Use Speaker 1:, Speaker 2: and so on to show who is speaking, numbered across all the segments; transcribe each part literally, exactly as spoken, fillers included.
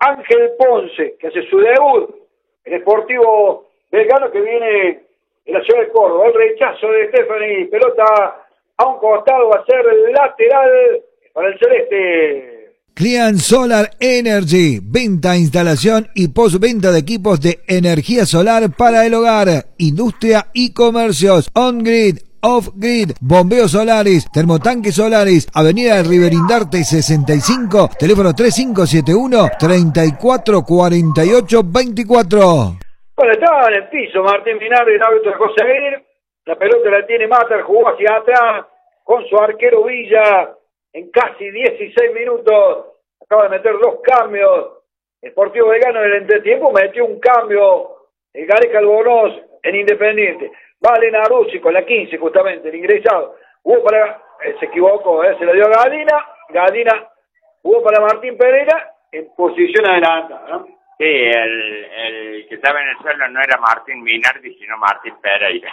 Speaker 1: Ángel Ponce, que hace su debut en Sportivo Belgrano, que viene en la ciudad de Córdoba. El rechazo de Stephanie, pelota a un costado, va a ser lateral para el celeste.
Speaker 2: Client Solar Energy, venta, instalación y postventa de equipos de energía solar para el hogar, industria y comercios, on-grid, off-grid, bombeos solares, termotanques solares, avenida Riverindarte sesenta y cinco, teléfono tres cinco siete uno, tres cuatro cuatro ocho dos cuatro.
Speaker 1: Bueno, estaba en el piso Martín Minardi, el árbitro de conseguir, la pelota la tiene Matar, jugó hacia atrás con su arquero Villa en casi dieciséis minutos, acaba de meter dos cambios. Sportivo Belgrano en el entretiempo metió un cambio, el Gareca Albornoz en Independiente. Vale Naruzzi con la quince justamente, el ingresado. Jugó para, eh, se equivocó, eh, se la dio a Galina, Galina jugó para Martín Pereira en posición adelantada, ¿no?
Speaker 3: Sí, el, el que estaba en el suelo no era Martín Minardi, sino Martín Pereira.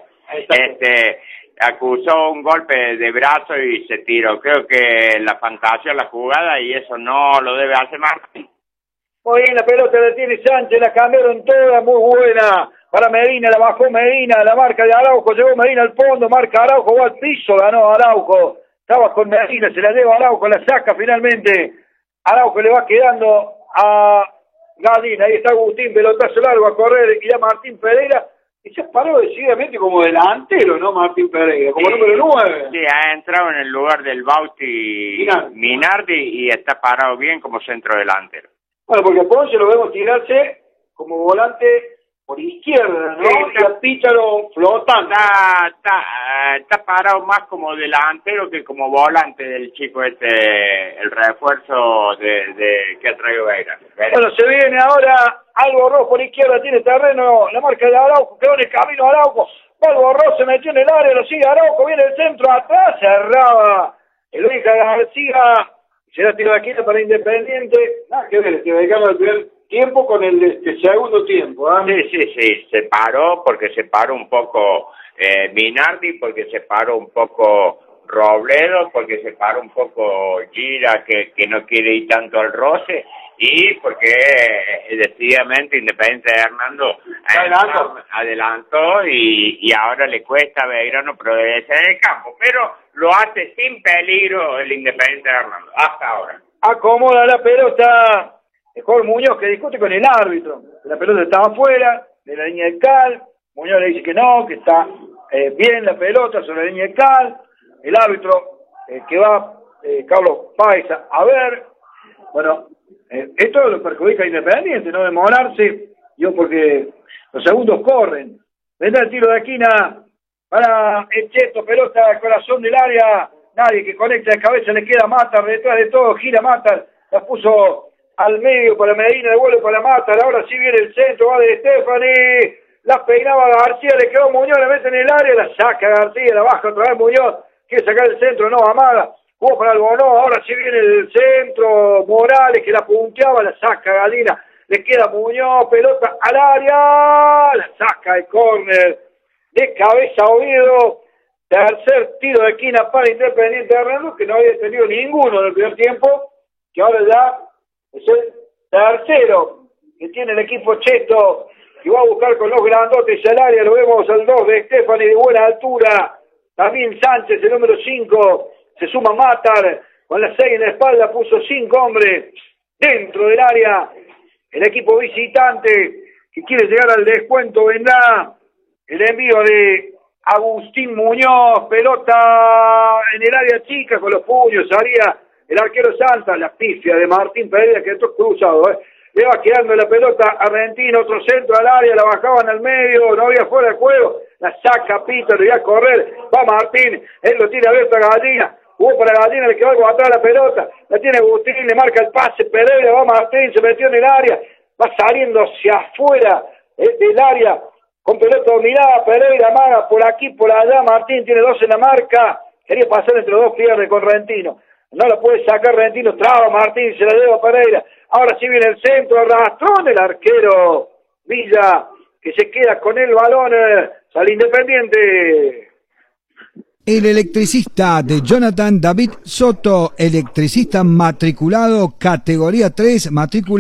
Speaker 3: este acusó un golpe de brazo y se tiró. Creo que la fantasía la jugada y eso no lo debe hacer Martín.
Speaker 1: Muy bien, la pelota la tiene Sánchez, la cambiaron toda, muy buena. Para Medina, la bajó Medina, la marca de Araujo, llegó Medina al fondo, marca Araujo, va al piso, ganó Araujo. Estaba con Medina, se la lleva Araujo, la saca finalmente. Araujo le va quedando a Galina, ahí está Agustín, pelotazo largo a correr, y ya Martín Pereira. Y se paró decididamente como delantero, ¿no? Martín Pereira, como sí, número nueve.
Speaker 3: Sí, ha entrado en el lugar del Bauti Minardi. Minardi y está parado bien como centro delantero.
Speaker 1: Bueno, porque Ponce lo vemos tirarse como volante por izquierda, ¿no?
Speaker 3: Sí,
Speaker 1: y a Pícharo flotando.
Speaker 3: Está, está, está parado más como delantero que como volante del chico este, el refuerzo de, de que ha traído Veira.
Speaker 1: Bueno, se viene ahora Albo Rojo por izquierda, tiene terreno, la marca de Araujo, quedó en el camino Araujo. Albo Rojo se metió en el área, lo sigue Araujo, viene el centro atrás, cerraba el Luis García, se la tiró de aquí para Independiente. Nada que ver, que dedicamos el primer tiempo con el este, segundo tiempo. ¿eh?
Speaker 3: Sí, sí, sí, se paró porque se paró un poco eh, Minardi, porque se paró un poco Robledo, porque se paró un poco Gira, que, que no quiere ir tanto al roce, y porque eh, decididamente Independiente de Hernando adelantó, adelantó y, y ahora le cuesta a Belgrano progresar en el campo, pero lo hace sin peligro el Independiente de Hernando, hasta ahora.
Speaker 1: Acomoda la pelota Jorge Muñoz, que discute con el árbitro. La pelota estaba afuera de la línea de cal. Muñoz le dice que no, que está eh, bien la pelota sobre la línea de cal. El árbitro eh, que va, eh, Carlos Páez, a ver. Bueno, eh, esto lo perjudica a Independiente, no demorarse. Yo porque los segundos corren. Vendrá el tiro de esquina para el Cheto, pelota al corazón del área. Nadie que conecta de cabeza, le queda Matar detrás de todo, gira Matar, la puso al medio para Medina, devuelve para Matar, ahora sí viene el centro, va de Stephanie, la peinaba García, le quedó Muñoz, la mete en el área, la saca García, la baja otra vez Muñoz, quiere sacar el centro, no, amaga, jugó para Albornoz, ahora sí viene el centro, Morales que la punteaba, la saca Galina, le queda Muñoz, pelota al área, la saca el córner, de cabeza Oviedo, tercer tiro de esquina para Independiente de Hernando, que no había tenido ninguno en el primer tiempo, que ahora ya es el tercero que tiene el equipo Cheto, que va a buscar con los grandotes al área. Lo vemos al dos de Stephanie de buena altura, también Sánchez, el número cinco, se suma Matar, con la seis en la espalda, puso cinco hombres dentro del área. El equipo visitante que quiere llegar al descuento, vendrá el envío de Agustín Muñoz, pelota en el área chica con los puños, haría el arquero Santa, la pifia de Martín Pereira, que entró cruzado, ¿eh? Le va quedando la pelota a Argentino, otro centro al área, la bajaban al medio, no había fuera de juego, la saca Pito, le iba a correr, va Martín, él lo tiene abierto a Gallina, jugó para Gallina, le quedó algo atrás la pelota, la tiene Agustín, le marca el pase, Pereira, va Martín, se metió en el área, va saliendo hacia afuera eh, del área, con pelota dominada, Pereira amaga por aquí, por allá, Martín tiene dos en la marca, quería pasar entre dos piernas con Rentino, no la puede sacar Rentino, traba Martín, se la lleva Pereira, ahora sí viene el centro, arrastrón el arquero Villa, que se queda con el balón, eh, sale Independiente.
Speaker 2: El electricista de Jonathan David Soto, electricista matriculado, categoría tres, matrícula